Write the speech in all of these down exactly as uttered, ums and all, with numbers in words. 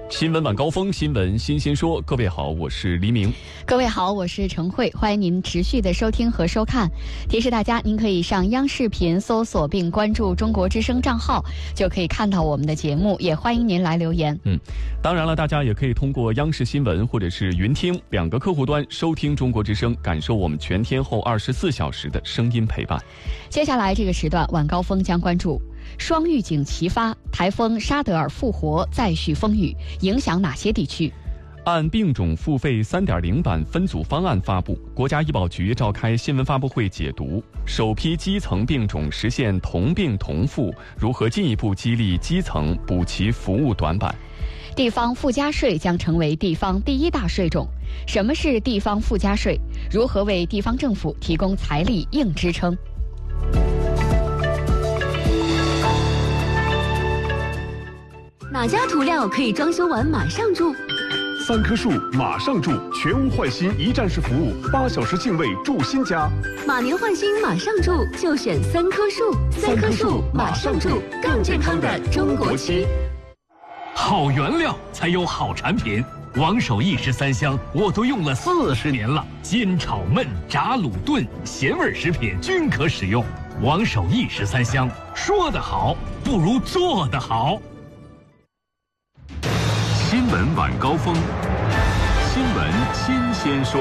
新闻晚高峰，新闻新鲜说。各位好，我是黎明。 各位好，我是程慧。欢迎您持续的收听和收看。提示大家，您可以上央视频搜索并关注中国之声账号，就可以看到我们的节目。也欢迎您来留言。 嗯，当然了，大家也可以通过央视新闻或者是云听两个客户端收听中国之声，感受我们全天候二十四小时的声音陪伴。 接下来这个时段晚高峰将关注双预警齐发，台风沙德尔复活，再续风雨，影响哪些地区？ 按病种付费 三点零 版分组方案发布，国家医保局召开新闻发布会解读首批基层病种实现同病同付，如何进一步激励基层补齐服务短板。 地方附加税将成为地方第一大税种。什么是地方附加税？如何为地方政府提供财力硬支撑？ 哪家涂料可以装修完马上住？ 三棵树马上住，全屋换新一站式服务，八小时净位住新家。 马年换新马上住，就选三棵树。三棵树马上住，更健康的中国区。 好原料才有好产品，王守义十三香我都用了四十年了，煎炒焖炸卤炖咸味食品均可使用。王守义十三香，说得好不如做得好。 新闻晚高峰，新闻新鲜说。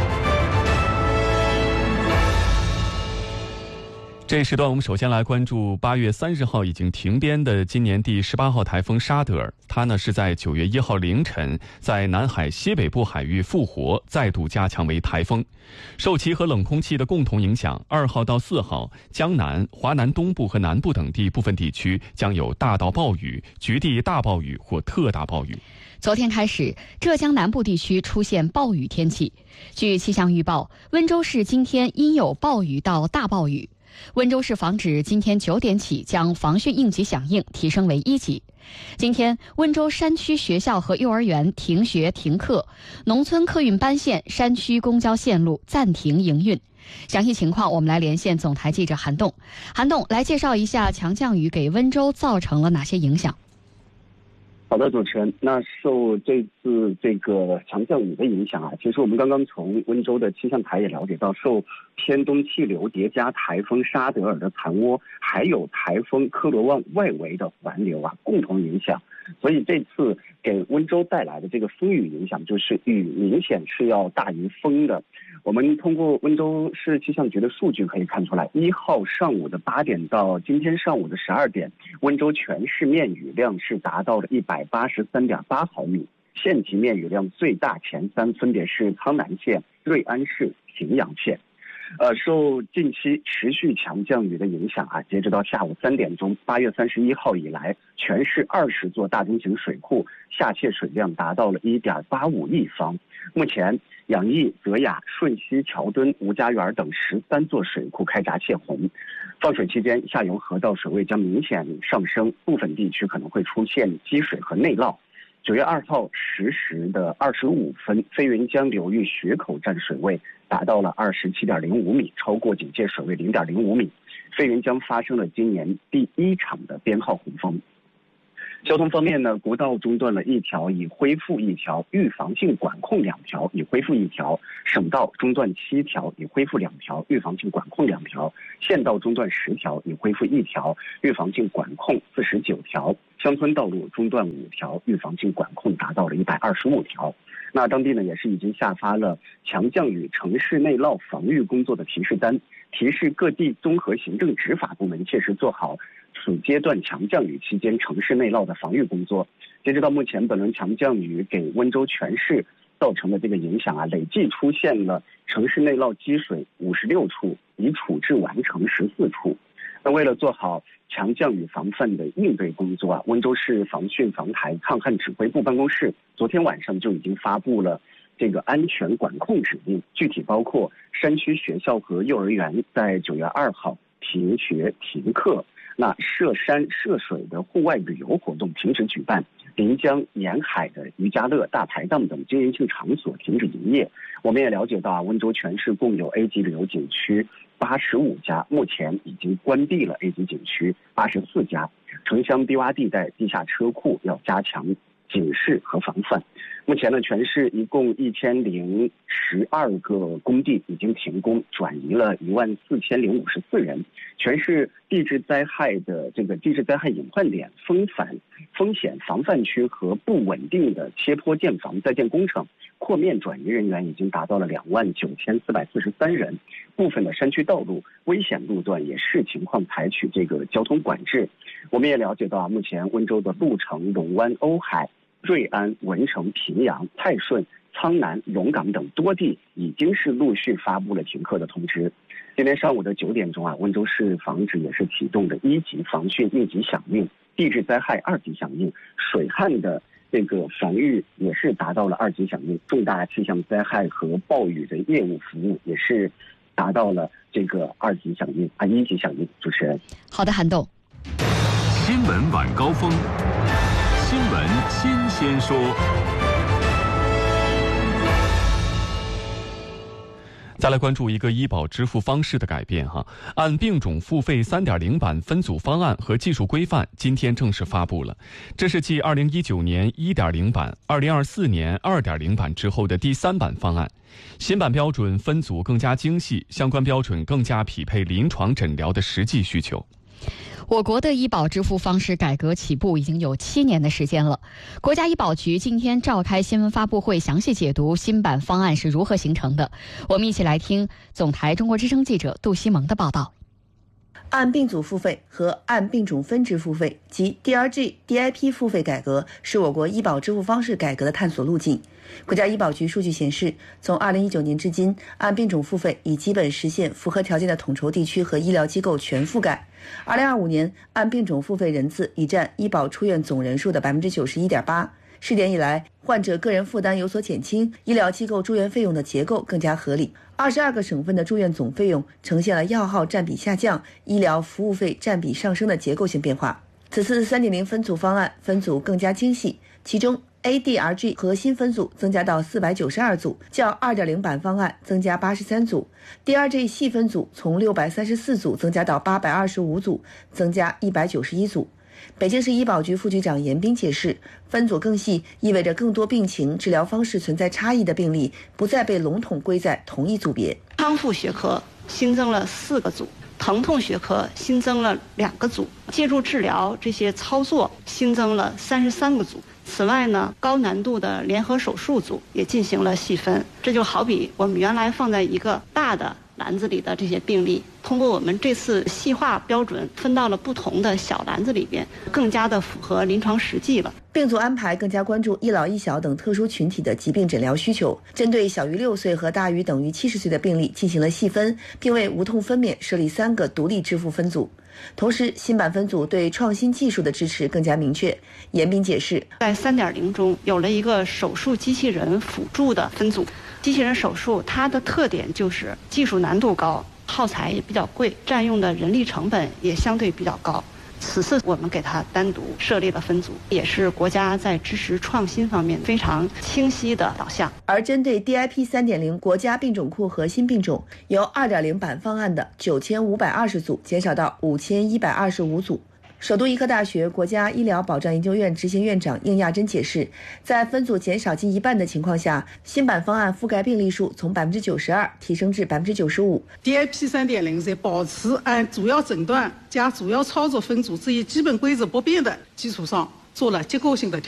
这一时段我们首先来关注八月三十号已经停编的今年第十八号台风沙德尔，它呢是在九月一号凌晨在南海西北部海域复活，再度加强为台风。受其和冷空气的共同影响，二号到四号江南、华南东部和南部等地部分地区将有大到暴雨、局地大暴雨或特大暴雨。 昨天开始，浙江南部地区出现暴雨天气。据气象预报，温州市今天应有暴雨到大暴雨。温州市防指今天九点起将防汛应急响应提升为一级。今天，温州山区学校和幼儿园停学停课，农村客运班线、山区公交线路暂停营运。详细情况，我们来连线总台记者韩栋。韩栋，来介绍一下强降雨给温州造成了哪些影响？ 好的，主持人，那受这次这个强降雨的影响啊，其实我们刚刚从温州的气象台也了解到，受偏东气流叠加台风沙德尔的残涡，还有台风科罗旺外围的环流啊，共同影响，所以这次给温州带来的这个风雨影响，就是雨明显是要大于风的。我们通过温州市气象局的数据可以看出来，一号上午的八点到今天上午的十二点，温州全市面雨量是达到了一百八十三点八毫米，县级面雨量最大前三分别是苍南县、瑞安市、平阳县。呃，受近期持续强降雨的影响啊，截止到下午三点钟，八月三十一号以来，全市二十座大中型水库下泄水量达到了一点八五亿方。目前，杨弋、泽雅、顺溪、桥墩、吴家园等十三座水库开闸泄洪。放水期间，下游河道水位将明显上升，部分地区可能会出现积水和内涝。九月二号十时的二十五分，飞云江流域雪口站水位达到了二十七点零五米，超过警戒水位零点零五米。飞云江发生了今年第一场的编号洪峰。交通方面呢，国道中断了一条，已恢复一条；预防性管控两条，已恢复一条；省道中断七条，已恢复两条；预防性管控两条；县道中断十条，已恢复一条；预防性管控四十九条；乡村道路中断五条，预防性管控达到了一百二十五条。那当地呢也是已经下发了强降雨城市内涝防御工作的提示单，提示各地综合行政执法部门切实做好此阶段强降雨期间城市内涝的防御工作。截止到目前，本轮强降雨给温州全市造成的这个影响啊，累计出现了城市内涝积水五十六处，已处置完成十四处。那为了做好强降雨防范的应对工作啊，温州市防汛防台抗旱指挥部办公室昨天晚上就已经发布了这个安全管控指令，具体包括山区学校和幼儿园在九月二号停学停课，那涉山涉水的户外旅游活动停止举办，临江沿海的渔家乐、大排档等经营性场所停止营业。我们也了解到啊，温州全市共有 A 级旅游景区八十五家，目前已经关闭了 A 级景区八十四家。城乡低洼地带地下车库要加强警示和防范。目前呢，全市一共一千零十二个工地已经停工，转移了一万四千零五十四人。全市地质灾害的这个地质灾害隐患点、风反风险防范区和不稳定的切坡建房在建工程扩面转移人员已经达到了两万九千四百四十三人。部分的山区道路、危险路段也视情况采取这个交通管制。我们也了解到啊，目前温州的鹿城、龙湾、瓯海、瑞安、文成、平阳、泰顺、苍南、龙岗等多地已经是陆续发布了停课的通知。今天上午的九点钟啊，温州市防治也是启动的一级防汛应急响应，地质灾害二级响应，水旱的这个防御也是达到了二级响应，重大气象灾害和暴雨的业务服务也是达到了这个二级响应啊一级响应。主持人， 好的，韩栋。 新闻晚高峰，新闻新鲜说。 再来关注一个医保支付方式的改变哈，按病种付费 三点零 版分组方案和技术规范今天正式发布了。这是继二零一九年 一点零 版、二零二四年 二点零 版之后的第三版方案。新版标准分组更加精细，相关标准更加匹配临床诊疗的实际需求。 我国的医保支付方式改革起步已经有七年的时间了。国家医保局今天召开新闻发布会，详细解读新版方案是如何形成的。我们一起来听总台中国之声记者杜西蒙的报道。 按病组付费和按病种分支付费及 D R G、D I P 付费改革是我国医保支付方式改革的探索路径。国家医保局数据显示，从二零一九年至今，按病种付费已基本实现符合条件的统筹地区和医疗机构全覆盖。二零二五年，按病种付费人次已占医保出院总人数的 百分之九十一点八。试点以来，患者个人负担有所减轻，医疗机构住院费用的结构更加合理。二十二个省份的住院总费用呈现了药号占比下降、医疗服务费占比上升的结构性变化。此次 三点零 分组方案分组更加精细，其中 A D R G 核心分组增加到四百九十二组，较 二点零 版方案增加八十三组。D R G 细分组从六百三十四组增加到八百二十五组，增加一百九十一组。北京市医保局副局长严斌解释，分组更细意味着更多病情、治疗方式存在差异的病例不再被笼统归在同一组别。 康复学科新增了四个组，疼痛学科新增了两个组，介入治疗这些操作新增了三十三个组。此外呢，高难度的联合手术组也进行了细分。这就好比我们原来放在一个大的篮子里的这些病例，通过我们这次细化标准分到了不同的小篮子里边，更加的符合临床实际了。 病组安排更加关注一老一小等特殊群体的疾病诊疗需求，针对小于六岁和大于等于七十岁的病例进行了细分，并为无痛分娩设立三个独立支付分组。同时，新版分组对创新技术的支持更加明确。严斌解释， 在 三点零 中有了一个手术机器人辅助的分组。机器人手术它的特点就是技术难度高，耗材也比较贵，占用的人力成本也相对比较高。此次我们给它单独设立了分组，也是国家在支持创新方面非常清晰的导向。 而针对 D I P 三点零 国家病种库核心病种，由 二点零 版方案的九千五百二十组减少到五千一百二十五组。首都医科大学国家医疗保障研究院执行院长应亚珍解释，在分组减少近一半的情况下，新版方案覆盖病例数从 百分之九十二 提升至 百分之九十五。 D I P 三点零 在保持按主要诊断加主要操作分组这一基本规则不变的基础上，做了结构性的调整。